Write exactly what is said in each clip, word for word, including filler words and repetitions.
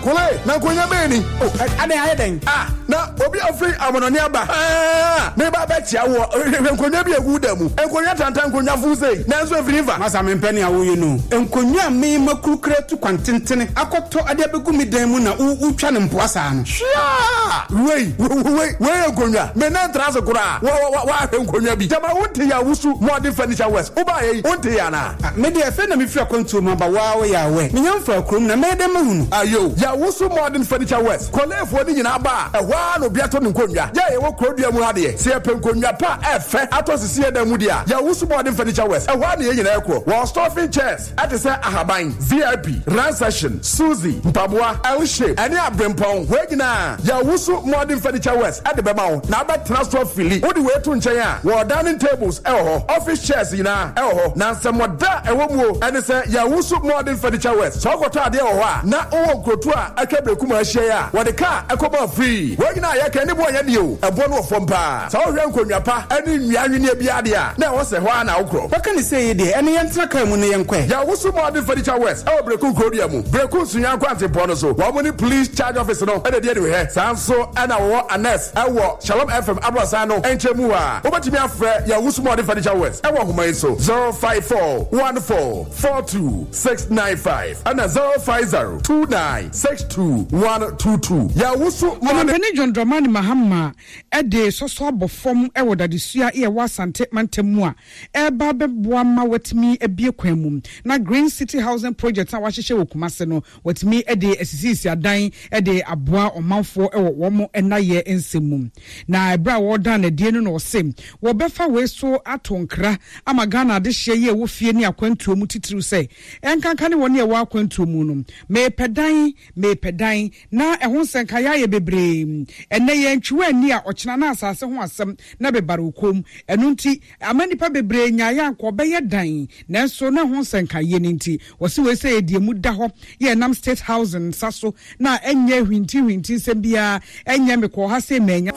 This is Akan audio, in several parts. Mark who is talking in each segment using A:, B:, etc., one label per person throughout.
A: Kole, na konya beni.
B: Oh, ade aye den.
A: Ah, na obi afri amononi aba. Ah, me ba be tia wo. Enkonya bi egu da mu. Enkonya tantan konya fu sei. Na nso afri fa.
B: Masa me mpani awo ye no. Enkonya me makurukure tu kwantentene. Akoto ade abegu mi dan mu na utwa ne mpo asa no.
A: Sha! Wei, wei, wei enkonya. Me na trase kura. Wa wa wa enkonya bi. Jama wonte ya wusu modern furniture west. Uba ye, wonte ya na.
B: Me de afa na me fi akwantu ma ba wa wa ya we. Me nyamfa krom na me de mahunu.
A: Ayo, ya wusu modern furniture west. Kolefo ni nyina ba. Ehwa no biato ne nkonwa. Ya ye wo krodua mu ade. Se epenkonwa pa efe atosisi e da mu dia. Ya wusu modern furniture west. Ehwa ne ye nyina ekro. Wa stuffing chairs. Ate se ahaban, V I P, Ran Session, Suzy, Mpaboa, L shape. Ani abrempon. We nyina. Ya wusu modern furniture west. Ade be ma wo. Na ba transfer fili. Wo di we to nchen a. Wo dining tables e ho. Office chairs nyina e ho. Na nsemoda e wo mu. Ane se ya wusu modern furniture west. So goto ade e ho a. Na wo krotu a akabreku ma hye ya. Wo de car ekoba free. We nyina ya ka ni bo anya de o. Ebo no fom pa. So hwe nkonwa pa. Ani nwanwene bi ade a. Na wo se ho a na wo kro.
B: Baka ni say de ene yentra kan mu ne yenkwe.
A: Ya wusu modern furniture west. E obreku krodia mu. Breku sunya kwante po no so. Wo mo ni police charge office no. E de de we he. Sanso ana wo anes. E wo Shalom F M Abrasa no. Enchemu a. Obetimi afre ya wusu modern furniture west. E wo homa so. zero five four one four four two six nine five. Ana zero five zero two nine six two one two two. Ya wusu
C: modern John Dramani Mahama e de soso abofom e wo dadesua e wa Asante Mantemu a e ba beboa ma watimi e bie kwamum na Green City Housing Project a wahyehe wo Kumase no watimi e de asisisi adan e de aboa omanfo e wo wo enaye ensemmum na ebra wo dan na die no no sem wo befa we so atonkra ama Ghana de hye ye wo fie ni akwantuo mu titiru se enkanka ne woni e wo akwantuo mu no me pedan me pedan na ehun senka ya ye bebre enaye ntwe ani a ochina na asase ho asem na bebaro kom enu nti amanipa bebre nya ya nko be ye dan na so na ho senka ye nti wo se we se edie mu da ho ye nam State Housing saso na enye hwinti hwinti se bia enye me ko ha se menya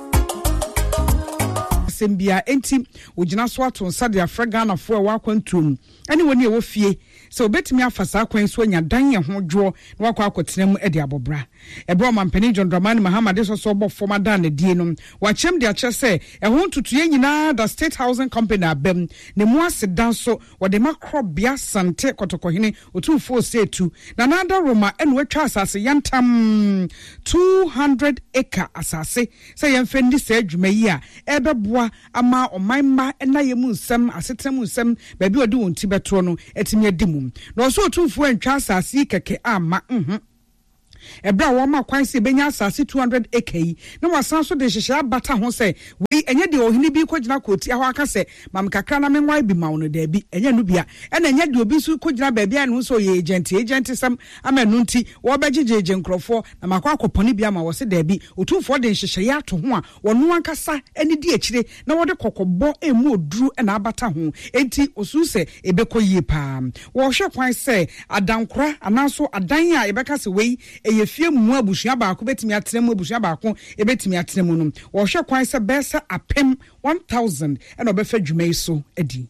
C: sembia enti ogina so ato nsa de afrega na fo e wa kwantum ani woni e wo fie so obetimi afasa kwan so anya dan ye ho dwo na wakwa akotenam e de abobra ebro mampani John Dramani Mahama de so so bo forma dan na die no wachem de ache se e ho ntutuye nyina da State Housing Company abem ne mu asedan so wode makrobia sante kotokohene otufo setu na nada Roma enu atwa asase yantam two hundred acre asase se yemfendi se adwuma yi a ebeboa ama omanma enaye mu nsem asetemu nsem ba bi odi won ti beto no etimi adimu na so otufo antwa asase keke ama mhm ebra wo ma kwan se benya asase two hundred acre na wasan so de hyehye abata ho se we enye de ohini bi kogina koti aho aka se mam kakra na menwa bi ma wono da bi enye no bia ena enye de obi su kogina ba bia no so ye agent agent sam amenu nti wo bejejeje nkrofo na makwa akoponi bia ma wo se da bi otumfo de hyehye ato ho a wono ankasa eni di akire na wo de kokobo emu oduru na abata ho enti osu se ebekoyie pa wo hwe kwan se adankora anaso adan a ebeka se we ye fie mu abusua baako betimi atena mu abusua baako e betimi atena mu no wo hwe kwan se besa apem one thousand and obefa dwumai so adi.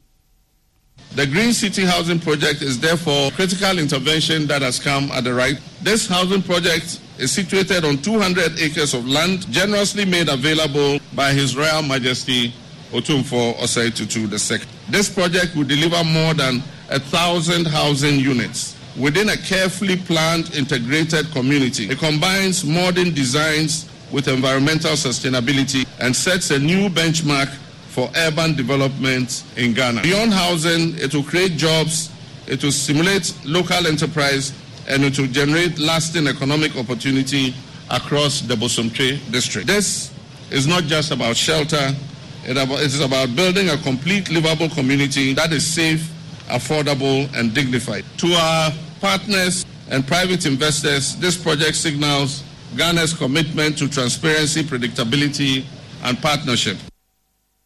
D: The Green City Housing Project is therefore a critical intervention that has come at the right. This housing project is situated on two hundred acres of land generously made available by His Royal Majesty Otumfuo Osei Tutu the Second. This project will deliver more than a thousand housing units within a carefully planned, integrated community. It combines modern designs with environmental sustainability and sets a new benchmark for urban development in Ghana. Beyond housing, it will create jobs, it will stimulate local enterprise, and it will generate lasting economic opportunity across the Bosomtwe district. This is not just about shelter, it is about building a complete livable community that is safe, affordable, and dignified. To our partners and private investors, this project signals Ghana's commitment to transparency, predictability, and partnership.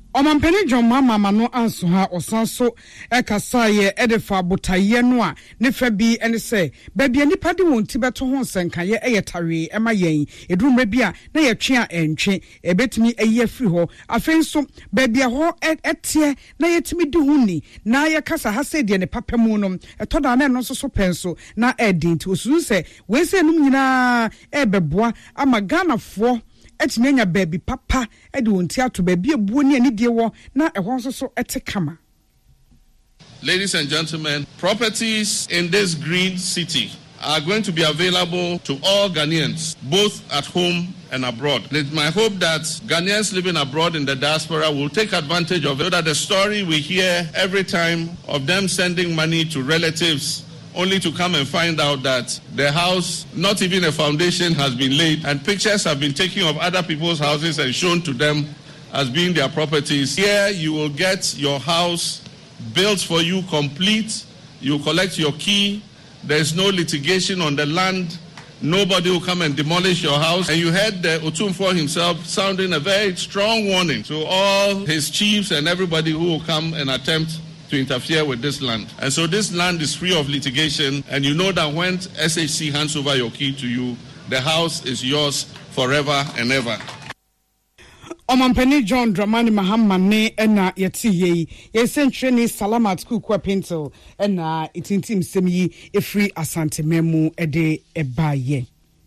C: Omampeni John Mama no anso ha osanso ekasaye edefa botaye no a ne fa bi ene se baabi anipa de won ti beto ho nsenkaye eyetare ema yen edurumre bia na yetwe a entwe ebetimi eyi afiri ho afenso baabi ho etie na yetimi di huni na yekasa ha se de ne papemu no etoda na no so so penso na edin ti osu se we se num nyina ebeboa ama Ghanafo etimenya baby papa edi wonti ato baby ebuo ni ani die wo na ehwo nso so etekama.
D: Ladies and gentlemen, properties in this green city are going to be available to all Ghanaians, both at home and abroad. It's my hope that Ghanaians living abroad in the diaspora will take advantage of it. That the story we hear every time of them sending money to relatives only to come and find out that the house, not even a foundation has been laid, and pictures have been taken of other people's houses and shown to them as being their properties. Here you will get your house built for you complete. You collect your key. There is no litigation on the land. Nobody will come and demolish your house. And you heard the Otumfuo himself sounding a very strong warning to all his chiefs and everybody who will come and attempt to interfere with this land. And so this land is free of litigation, and you know that when S H C hands over your key to you, the house is yours forever and ever.
C: Omampeni John Dramani Mahama ne ena yeti ye yesentre ni Salamat Kukwa Pinto ena itintim semyi efri Asante Memu ede ebaye.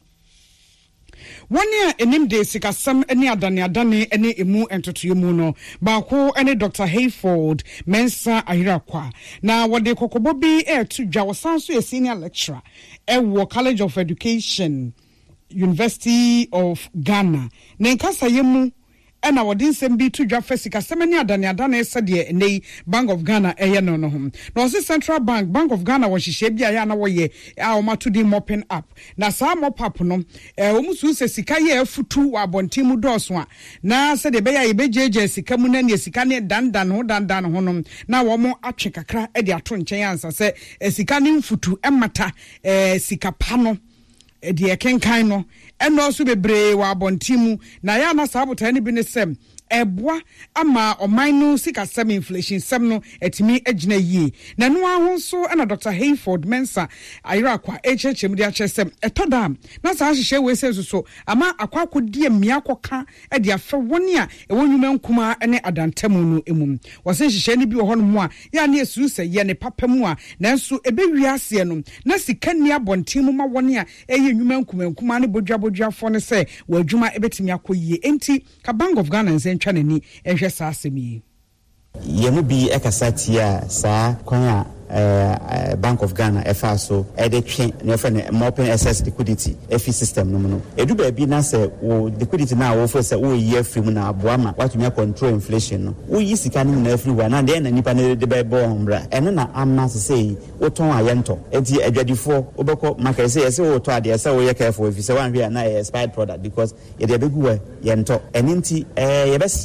C: One year enim de sikasam eni adane adane eni emu entotoyemu no baako eni Doctor Hayford Mensa Ahirakwa na wode kokobo bi e to dwa wosanso a senior lecturer e wo College of Education University of Ghana na nkasa yemu ena wode nsem bi to dwa fasika semani adane adane sede nei Bank of Ghana eye no no hom na osi Central Bank Bank of Ghana wo hihye bia ya na wo ye a o mato di mopping up na sa mop up no eh omusu se sika ye afutu wa bontimu doso a na sede be ya ibejeje sika mu na ne sika ne dandan ho dandan ho no na wo mo atwe kakra e de ato nchen ansa se sika ne mfutu emata eh sika pa no edi ekenkan no eno so bebre wa abontimu na ya na sabota ne bi ne sem eboa ama oman no sika sem inflation sem no etimi agina yie na no ahonso na Doctor Hayford Mensa Ahirakwa echechem dia chesem etoda na sa hihye we senso so ama akwa akodi amia koka e dia fe woni a e wonwuma nkuma ne adantamu no emum wose hihye ne bi wo hono mu a ya na esu se ye ne papamu a nanso ebe wiase no na sika ni abontimu ma woni a eye nwuma nkuma nkuma ne bodwa bodwa fo ne se wadwuma ebetimi akoyie enti ka Bank of Ghana nse ntwanani ehwe sa asemi
E: yemu bi ekasatia sa kwanya Uh, Bank of Ghana F A S O ede twen ne ofene mopping excess liquidity F E system no no edu ba bi na se wo liquidity na wo for se wo yi free mu na aboa ma what me control inflation no wo yi sika ni na free wa na de na nipa ne de ba bo hombra eno na amma se sei wo ton ayento enti adwadifo obeko market say say wo to ade say wo ye careful if you say one we na expired product because e de begu we yento eni nti eh ye